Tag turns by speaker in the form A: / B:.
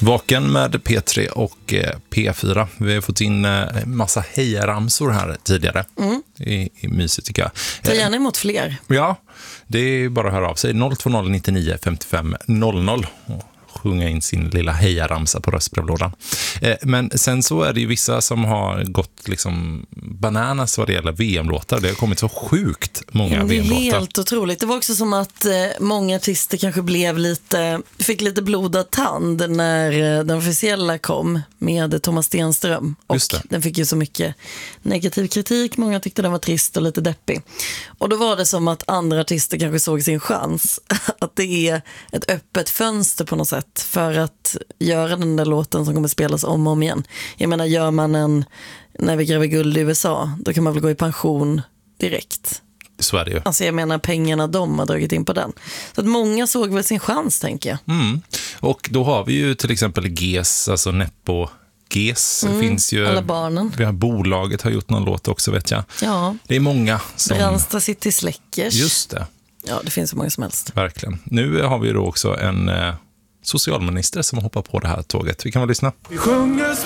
A: Vaken med P3 och P4. Vi har fått in massa hejaramsor här tidigare. I mysigt tycker jag.
B: Ta gärna emot fler.
A: Ja, det är bara att höra av sig. 020 99 55 00 och sjunga in sin lilla hejaramsa på röstbrevlådan. Men sen så är det ju vissa som har gått liksom bananas vad det gäller VM-låtar. Det har kommit så sjukt många VM-låtar.
B: Det är helt otroligt. Det var också som att många artister kanske fick lite blodad tand när den officiella kom med Thomas Stenström. Och den fick ju så mycket negativ kritik. Många tyckte den var trist och lite deppig. Och då var det som att andra artister kanske såg sin chans. Att det är ett öppet fönster på något sätt för att göra den där låten som kommer spelas om och om igen. Jag menar, gör man en När vi gräver guld i USA, då kan man väl gå i pension direkt.
A: Så är det ju.
B: Alltså jag menar, pengarna de har dragit in på den. Så att många såg väl sin chans, tänker jag.
A: Och då har vi ju till exempel GES, alltså Neppo GES. Finns ju,
B: alla barnen.
A: Vi har bolaget har gjort någon låt också, vet jag.
B: Ja.
A: Det är många som...
B: Brandsta City Släckers.
A: Just det.
B: Ja, det finns så många som helst.
A: Verkligen. Nu har vi ju då också en socialminister som hoppar på det här tåget. Vi kan väl lyssna. Vi sjunger